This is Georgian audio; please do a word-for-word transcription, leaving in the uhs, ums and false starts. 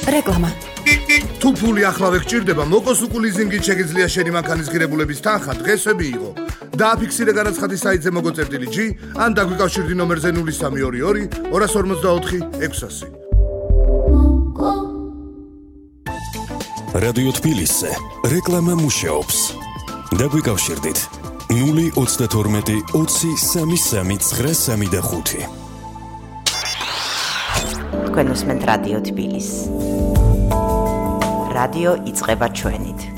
რეკლამა. თუ ფული ახლავე გჭირდება, მოკოსუკუ ლიზინგით შეგიძლია შენი მანქანის ღირებულების თანხა დღესვე მიიღო. დააფიქსირე განაცხადი საიტზე მოგოწერდილი ჯი, ან დაგვიკავშირდი ნომერზე ნული სამი ორი ორი ორას ორმოცდაოთხი ექვსასი. რადიო თბილისზე რეკლამა მუშაობს. დაგვიკავშირდით ნული ოცდათორმეტი ოცი სამი სამი ცხრა სამი და ხუთი. თქვენ უსმენთ რადიო თბილისს. რადიო იწყება ჩვენით.